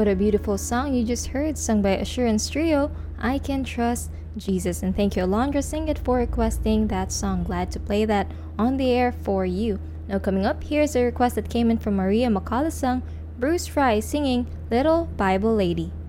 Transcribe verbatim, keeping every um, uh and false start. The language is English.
What a beautiful song you just heard, sung by Assurance Trio, I Can Trust Jesus. And thank you, Alondra Singit, for requesting that song. Glad to play that on the air for you. Now, coming up, here's a request that came in from Maria Makalasang, Bruce Fry singing Little Bible Lady.